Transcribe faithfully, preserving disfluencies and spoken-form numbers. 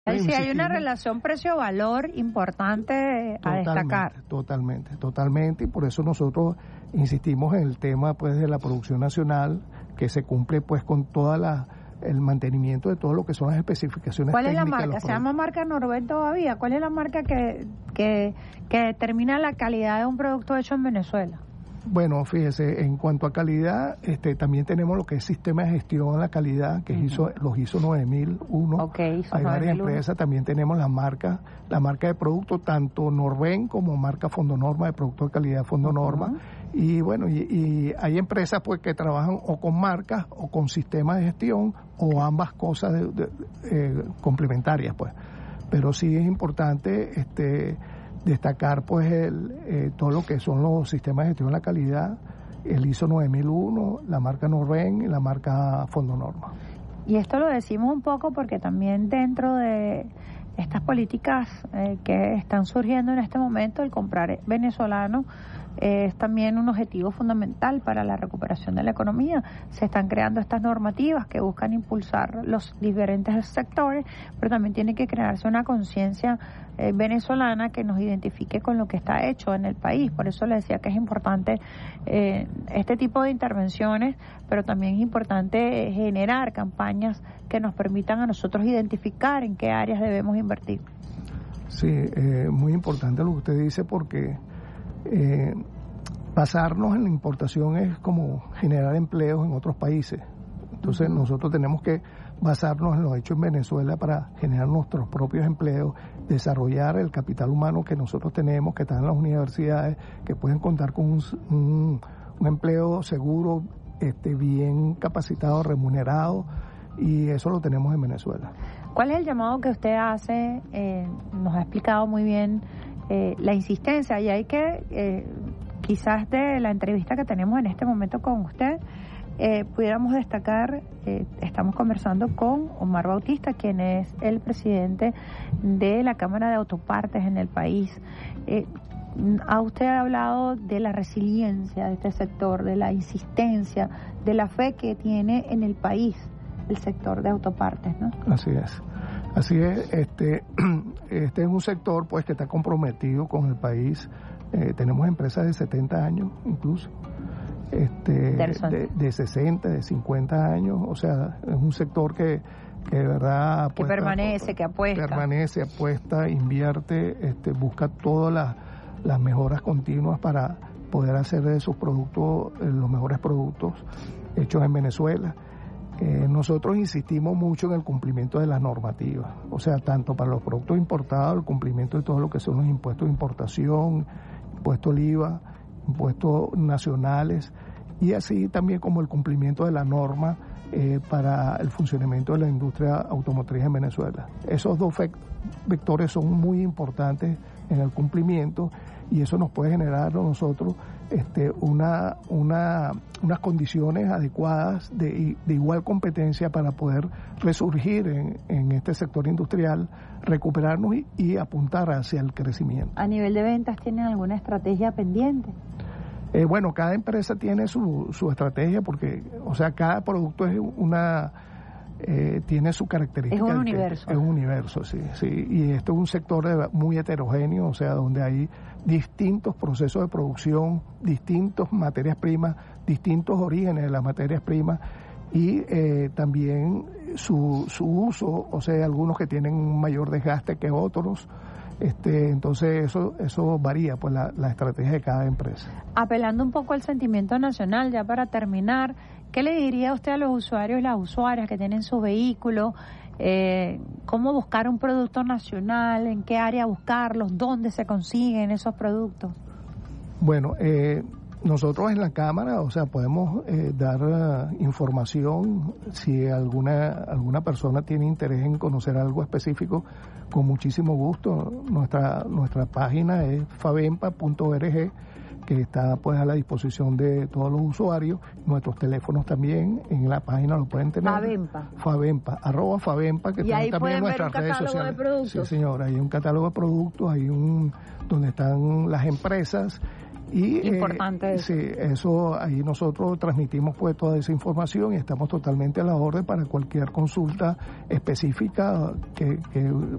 Sí, hay una relación precio-valor importante a destacar. Totalmente, totalmente, y por eso nosotros insistimos en el tema pues de la producción nacional, que se cumple pues con toda la el mantenimiento de todo lo que son las especificaciones técnicas. ¿Cuál es la marca? ¿Se llama marca Norben todavía? ¿Cuál es la marca que, que, que determina la calidad de un producto hecho en Venezuela? Bueno, fíjese, en cuanto a calidad, este, también tenemos lo que es sistema de gestión de la calidad, que uh-huh. es ISO, los ISO nueve mil uno. Okay, Hay varias empresas, también tenemos la marca, la marca de producto, tanto Norben como marca Fondo Norma, de producto de calidad Fondo uh-huh. Norma. Y bueno, y, y hay empresas pues que trabajan o con marcas o con sistemas de gestión o ambas cosas de, de, eh, complementarias, pues. Pero sí es importante este destacar pues el, eh, todo lo que son los sistemas de gestión de la calidad, el ISO nueve mil uno, la marca Norben y la marca Fondo Norma. Y esto lo decimos un poco porque también dentro de estas políticas eh, que están surgiendo en este momento, el comprar venezolano eh, es también un objetivo fundamental para la recuperación de la economía. Se están creando estas normativas que buscan impulsar los diferentes sectores, pero también tiene que crearse una conciencia eh, venezolana que nos identifique con lo que está hecho en el país. Por eso le decía que es importante eh, este tipo de intervenciones, pero también es importante eh, generar campañas que nos permitan a nosotros identificar en qué áreas debemos invertir. Sí, eh, muy importante lo que usted dice, porque eh, basarnos en la importación es como generar empleos en otros países. Entonces uh-huh. nosotros tenemos que basarnos en lo hecho en Venezuela para generar nuestros propios empleos, desarrollar el capital humano que nosotros tenemos, que están en las universidades, que pueden contar con un, un, un empleo seguro, este, bien capacitado, remunerado, y eso lo tenemos en Venezuela. ¿Cuál es el llamado que usted hace? Eh, nos ha explicado muy bien eh, la insistencia, y hay que, eh, quizás de la entrevista que tenemos en este momento con usted, eh, pudiéramos destacar, eh, estamos conversando con Omar Bautista, quien es el presidente de la Cámara de Autopartes en el país. Eh, a usted ha hablado de la resiliencia de este sector, de la insistencia, de la fe que tiene en el país el sector de autopartes, ¿no? Así es, así es. Este, este es un sector pues que está comprometido con el país. Eh, tenemos empresas de setenta años incluso, este, de, de sesenta, de cincuenta años. O sea, es un sector que, que de verdad apuesta, que permanece, que apuesta, permanece, apuesta, invierte, este, busca todas las, las mejoras continuas para poder hacer de sus productos eh, los mejores productos hechos en Venezuela. Eh, nosotros insistimos mucho en el cumplimiento de las normativas, o sea, tanto para los productos importados, el cumplimiento de todo lo que son los impuestos de importación, impuestos al I V A, impuestos nacionales, y así también como el cumplimiento de la norma eh, para el funcionamiento de la industria automotriz en Venezuela. Esos dos vectores son muy importantes en el cumplimiento, y eso nos puede generar a nosotros este, una, una, unas condiciones adecuadas de, de igual competencia para poder resurgir en, en este sector industrial, recuperarnos y, y apuntar hacia el crecimiento. ¿A nivel de ventas tienen alguna estrategia pendiente? Eh, bueno, cada empresa tiene su, su estrategia, porque, o sea, cada producto es una... Eh, tiene su característica. Es un universo. Es un universo, sí, sí. Y esto es un sector de, muy heterogéneo, o sea, donde hay distintos procesos de producción, distintas materias primas, distintos orígenes de las materias primas, y eh, también su, su uso, o sea, algunos que tienen un mayor desgaste que otros. Este, entonces eso eso varía, pues la, la estrategia de cada empresa. Apelando un poco al sentimiento nacional, ya para terminar, ¿qué le diría usted a los usuarios y las usuarias que tienen su vehículo? Eh, ¿Cómo buscar un producto nacional? ¿En qué área buscarlos? ¿Dónde se consiguen esos productos? Bueno, eh, nosotros en la Cámara, o sea, podemos eh, dar uh, información. Si alguna alguna persona tiene interés en conocer algo específico, con muchísimo gusto. Nuestra nuestra página es favempa punto org, que está pues a la disposición de todos los usuarios. Nuestros teléfonos también en la página lo pueden tener. Favempa. Favempa, arroba Favempa, que y ahí también en nuestras redes sociales. De productos. Sí, señora, hay un catálogo de productos, hay un donde están las empresas. Y, Importante eh, eso. Sí, eso ahí nosotros transmitimos pues toda esa información y estamos totalmente a la orden para cualquier consulta específica que, que